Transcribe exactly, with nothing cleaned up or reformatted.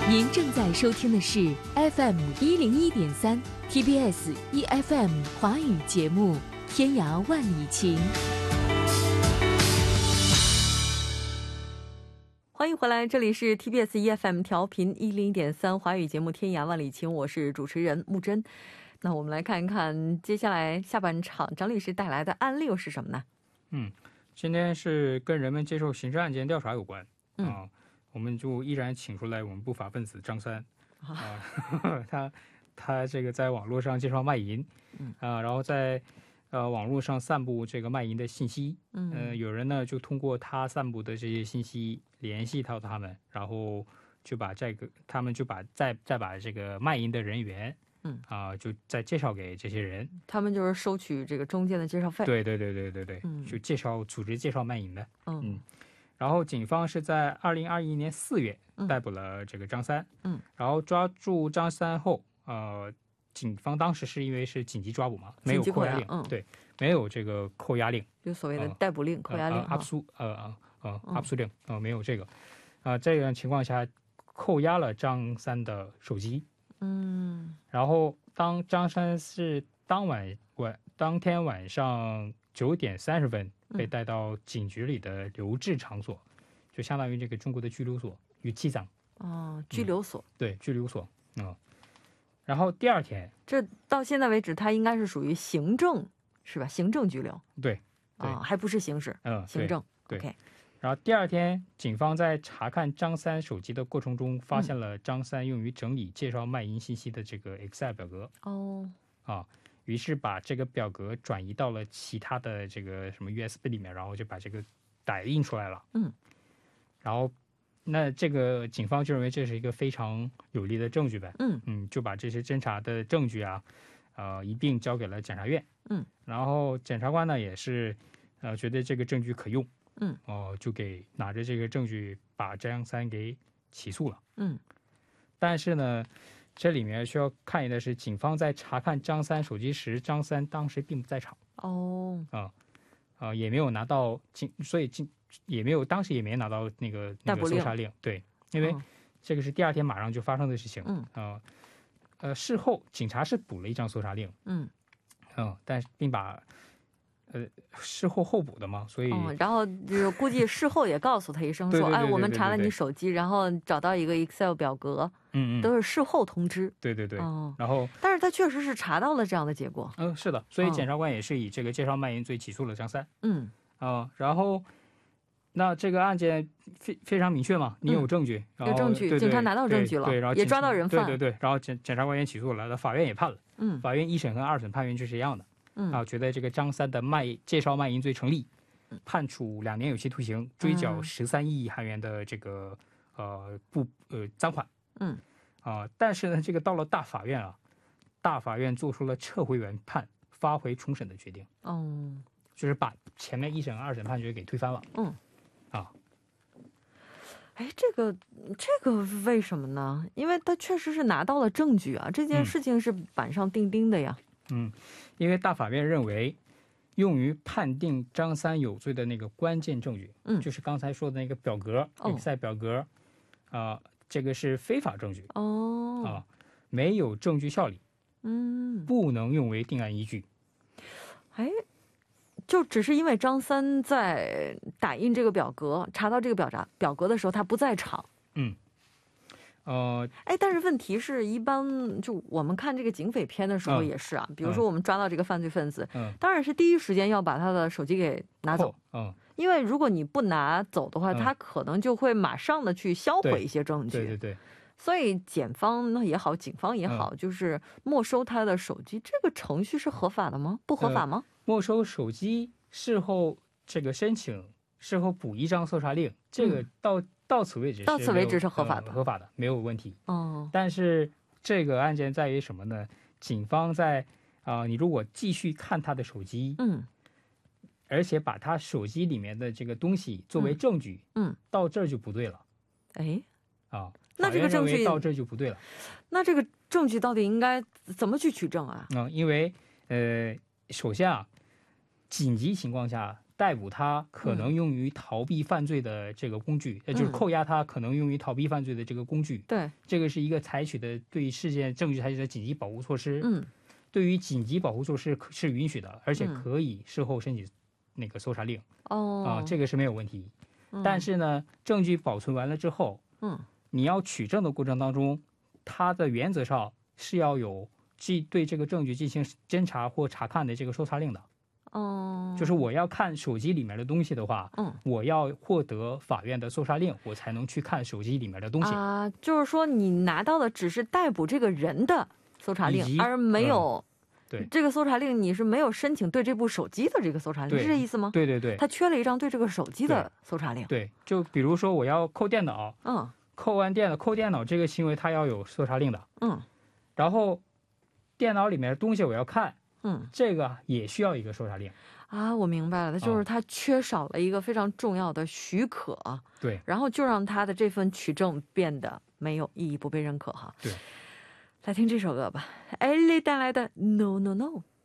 您正在收听的是 F M 一零一点三 T B S E F M 华语节目《天涯万里情》。欢迎回来，这里是 T B S E F M 调频一零一点三华语节目《天涯万里情》，我是主持人木真。那我们来看一看接下来下半场张律师带来的案例又是什么呢？ 嗯，今天是跟人们接受刑事案件调查有关。嗯、呃，我们就依然请出来我们不法分子张三啊、呃，他他这个在网络上介绍卖淫，嗯啊、呃，然后在呃网络上散布这个卖淫的信息，嗯、呃，有人呢就通过他散布的这些信息联系到他们，然后就把这个他们就把再再把这个卖淫的人员。嗯啊、呃，就再介绍给这些人，他们就是收取这个中介的介绍费。对对对对对对，嗯、就介绍组织介绍卖淫的。嗯，嗯然后警方是在二零二一年四月逮捕了这个张三。嗯，然后抓住张三后，呃，警方当时是因为是紧急抓捕嘛，没有扣押令，嗯、对，没有这个扣押令，就所谓的逮捕令、呃、扣押令、압诉呃呃呃압诉令啊、呃，没有这个，啊、呃，这样情况下扣押了张三的手机。嗯，然后当张三是当晚晚当天晚上九点三十分被带到警局里的留置场所，嗯、就相当于这个中国的拘留所与机长。哦，拘留所、嗯、对，拘留所啊、嗯。然后第二天，这到现在为止，他应该是属于行政是吧？行政拘留。对，对、哦，还不是刑事，嗯，行政。对。OK。然后第二天，警方在查看张三手机的过程中，发现了张三用于整理介绍卖淫信息的这个 Excel 表格。哦，啊，于是把这个表格转移到了其他的这个什么 U S B 里面，然后就把这个打印出来了。嗯，然后那这个警方就认为这是一个非常有力的证据呗。嗯嗯，就把这些侦查的证据啊，呃，一并交给了检察院。嗯，然后检察官呢也是，呃，觉得这个证据可用。嗯，哦、呃，就给拿着这个证据把张三给起诉了。嗯，但是呢，这里面需要看一的是，警方在查看张三手机时，张三当时并不在场。哦，啊、呃，啊、呃，也没有拿到警，所以警也没有当时也没拿到那个那个搜查令。对，因为这个是第二天马上就发生的事情。嗯，啊、呃，呃，事后警察是补了一张搜查令。嗯，嗯、呃，但是并把。呃，事后候补的嘛，所以、嗯、然后就估计事后也告诉他一声说，哎，我们查了你手机，然后找到一个 Excel 表格，嗯嗯，都是事后通知。对对对，哦，然后，但是他确实是查到了这样的结果。嗯，是的，所以检察官也是以这个介绍卖淫罪起诉了张三。嗯，啊、呃，然后，那这个案件非非常明确嘛，你有证据，嗯、有证据，对对警察拿到证据了， 对, 对，然后也抓到人犯，对对对，然后检检察官也起诉了，那法院也判了。嗯，法院一审和二审判决就是一样的。嗯啊，觉得这个张三的卖介绍卖淫罪成立，判处两年有期徒刑，追缴十三亿韩元的这个呃不呃赃款。嗯啊，但是呢，这个到了大法院啊，大法院做出了撤回原判、发回重审的决定。哦，就是把前面一审、二审判决给推翻了。嗯啊，哎，这个这个为什么呢？因为他确实是拿到了证据啊，这件事情是板上钉钉的呀。嗯，因为大法院认为，用于判定张三有罪的那个关键证据，嗯，就是刚才说的那个表格 ，Excel 表格，啊、呃，这个是非法证据。哦，啊，没有证据效力，嗯，不能用为定案依据。哎，就只是因为张三在打印这个表格，查到这个表札表格的时候，他不在场。嗯。呃，哎，但是问题是一般就我们看这个警匪片的时候也是啊，嗯、比如说我们抓到这个犯罪分子，嗯，当然是第一时间要把他的手机给拿走，嗯，因为如果你不拿走的话，嗯、他可能就会马上的去销毁一些证据，对对 对, 对。所以检方呢也好，警方也好，嗯、就是没收他的手机，这个程序是合法的吗？不合法吗？呃、没收手机，事后这个申请，事后补一张搜查令，这个到。嗯到此为止，到此为止是合法的，呃、合法的，没有问题。哦，但是这个案件在于什么呢？警方在啊、呃，你如果继续看他的手机，嗯，而且把他手机里面的这个东西作为证据，嗯，到这儿就不对了。哎，啊，那这个证据到这儿就不对了。那这个证据到底应该怎么去取证啊？嗯，因为呃，首先啊，紧急情况下逮捕他可能用于逃避犯罪的这个工具，呃、就是扣押他可能用于逃避犯罪的这个工具。 对， 这个是一个采取的对事件证据采取的紧急保护措施。 嗯， 对于紧急保护措施是允许的，而且可以事后申请那个搜查令。 哦， 啊，这个是没有问题。但是呢，证据保存完了之后， 嗯， 你要取证的过程当中，它的原则上是要有即对这个证据进行侦查或查看的这个搜查令的。 哦， 就是我要看手机里面的东西的话，嗯，我要获得法院的搜查令，我才能去看手机里面的东西啊。就是说，你拿到的只是逮捕这个人的搜查令，而没有、 嗯、对这个搜查令，你是没有申请对这部手机的这个搜查令，是这意思吗？ 对对对， 他缺了一张对这个手机的搜查令。 对，对就比如说我要扣电脑，嗯，扣完电脑扣电脑这个行为，它要有搜查令的，嗯，然后电脑里面的东西我要看。嗯，这个也需要一个搜查令啊，我明白了，就是他缺少了一个非常重要的许可，啊、 对， 然后就让他的这份取证变得没有意义，不被认可哈。 对， 来听这首歌吧，艾莉带来的 No No No。